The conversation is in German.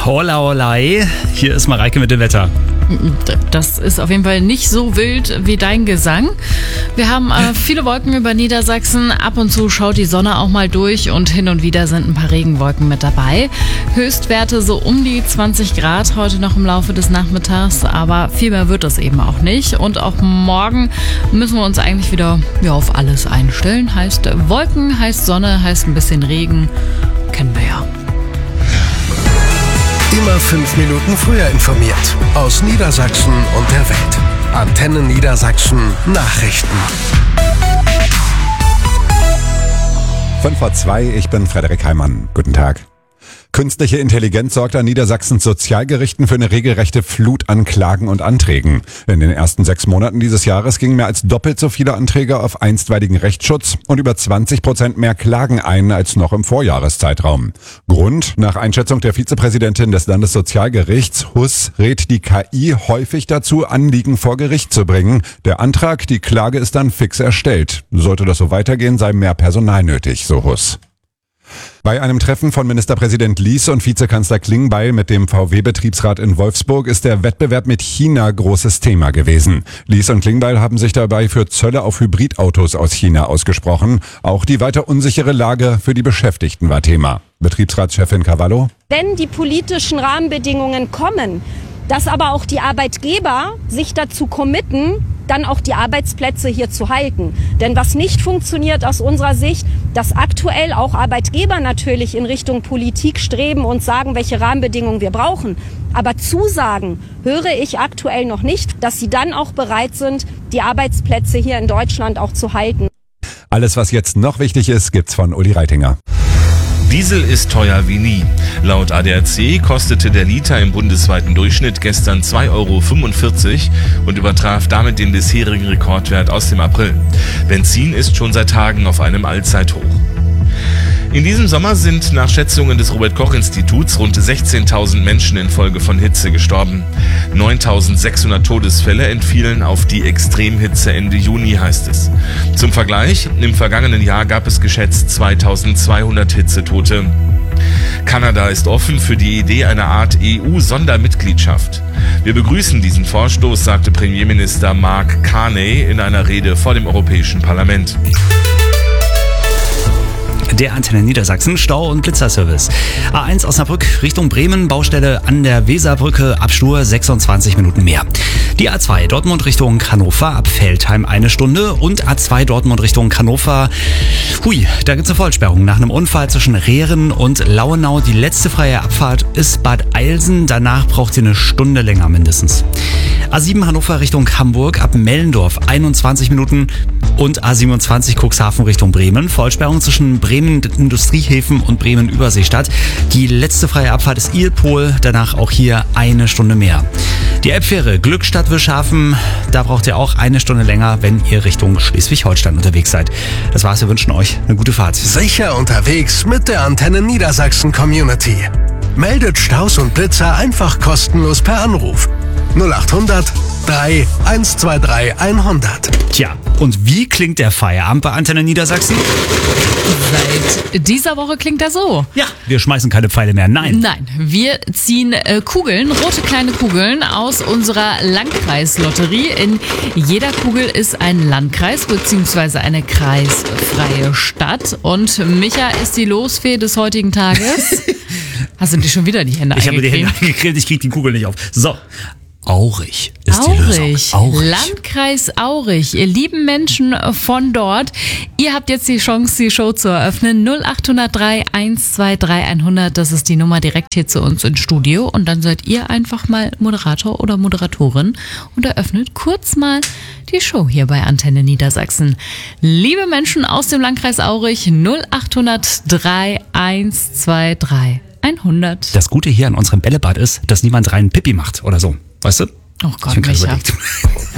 Hola, hola. Hier ist Mareike mit dem Wetter. Das ist auf jeden Fall nicht so wild wie dein Gesang. Wir haben viele Wolken über Niedersachsen. Ab und zu schaut die Sonne auch mal durch und hin und wieder sind ein paar Regenwolken mit dabei. Höchstwerte so um die 20 Grad heute noch im Laufe des Nachmittags, aber viel mehr wird es eben auch nicht. Und auch morgen müssen wir uns eigentlich wieder auf alles einstellen. Heißt Wolken, heißt Sonne, heißt ein bisschen Regen. Kennen wir ja. Immer 5 Minuten früher informiert. Aus Niedersachsen und der Welt. Antenne Niedersachsen Nachrichten. 5:02, ich bin Frederik Heimann. Guten Tag. Künstliche Intelligenz sorgt an Niedersachsens Sozialgerichten für eine regelrechte Flut an Klagen und Anträgen. In den ersten 6 Monaten dieses Jahres gingen mehr als doppelt so viele Anträge auf einstweiligen Rechtsschutz und über 20% mehr Klagen ein als noch im Vorjahreszeitraum. Grund? Nach Einschätzung der Vizepräsidentin des Landessozialgerichts, Huss, rät die KI häufig dazu, Anliegen vor Gericht zu bringen. Der Antrag, die Klage ist dann fix erstellt. Sollte das so weitergehen, sei mehr Personal nötig, so Huss. Bei einem Treffen von Ministerpräsident Lies und Vizekanzler Klingbeil mit dem VW-Betriebsrat in Wolfsburg ist der Wettbewerb mit China großes Thema gewesen. Lies und Klingbeil haben sich dabei für Zölle auf Hybridautos aus China ausgesprochen. Auch die weiter unsichere Lage für die Beschäftigten war Thema. Betriebsratschefin Cavallo: Wenn die politischen Rahmenbedingungen kommen, dass aber auch die Arbeitgeber sich dazu committen, dann auch die Arbeitsplätze hier zu halten. Denn was nicht funktioniert aus unserer Sicht, dass aktuell auch Arbeitgeber natürlich in Richtung Politik streben und sagen, welche Rahmenbedingungen wir brauchen. Aber Zusagen höre ich aktuell noch nicht, dass sie dann auch bereit sind, die Arbeitsplätze hier in Deutschland auch zu halten. Alles, was jetzt noch wichtig ist, gibt's von Uli Reitinger. Diesel ist teuer wie nie. Laut ADAC kostete der Liter im bundesweiten Durchschnitt gestern 2,45 € und übertraf damit den bisherigen Rekordwert aus dem April. Benzin ist schon seit Tagen auf einem Allzeithoch. In diesem Sommer sind nach Schätzungen des Robert-Koch-Instituts rund 16.000 Menschen infolge von Hitze gestorben. 9.600 Todesfälle entfielen auf die Extremhitze Ende Juni, heißt es. Zum Vergleich, im vergangenen Jahr gab es geschätzt 2.200 Hitzetote. Kanada ist offen für die Idee einer Art EU-Sondermitgliedschaft. Wir begrüßen diesen Vorstoß, sagte Premierminister Mark Carney in einer Rede vor dem Europäischen Parlament. Der Antenne Niedersachsen Stau- und Blitzerservice. A1 Osnabrück Richtung Bremen, Baustelle an der Weserbrücke, Abstur 26 Minuten mehr. Die A2 Dortmund Richtung Hannover ab Veltheim 1 Stunde und A2 Dortmund Richtung Hannover. Da gibt's eine Vollsperrung nach einem Unfall zwischen Rehren und Lauenau. Die letzte freie Abfahrt ist Bad Eilsen, danach braucht ihr eine Stunde länger mindestens. A7 Hannover Richtung Hamburg ab Mellendorf 21 Minuten und A27 Cuxhaven Richtung Bremen. Vollsperrung zwischen Bremen Industriehäfen und Bremen Überseestadt. Die letzte freie Abfahrt ist Ilpol, danach auch hier eine Stunde mehr. Die Elbfähre Glückstadt-Wischhafen, da braucht ihr auch eine Stunde länger, wenn ihr Richtung Schleswig-Holstein unterwegs seid. Das war's, wir wünschen euch eine gute Fahrt. Sicher unterwegs mit der Antenne Niedersachsen Community. Meldet Staus und Blitzer einfach kostenlos per Anruf. 0800 3 123 100. Tja, und wie klingt der Feierabend bei Antenne Niedersachsen? Seit dieser Woche klingt er so. Ja, wir schmeißen keine Pfeile mehr, nein. Nein, wir ziehen Kugeln, rote kleine Kugeln aus unserer Landkreislotterie. In jeder Kugel ist ein Landkreis bzw. eine kreisfreie Stadt. Und Micha ist die Losfee des heutigen Tages. Hast du dir schon wieder die Hände Ich habe eingecremt? die Hände eingecremt, ich krieg die Kugel nicht auf. So. Aurich ist die Lösung. Aurich. Landkreis Aurich. Ihr lieben Menschen von dort, ihr habt jetzt die Chance, die Show zu eröffnen. 0803 123 100, das ist die Nummer direkt hier zu uns ins Studio. Und dann seid ihr einfach mal Moderator oder Moderatorin und eröffnet kurz mal die Show hier bei Antenne Niedersachsen. Liebe Menschen aus dem Landkreis Aurich, 0803 123 100. Das Gute hier an unserem Bällebad ist, dass niemand rein Pipi macht oder so. Weißt du? Oh Gott, Micha.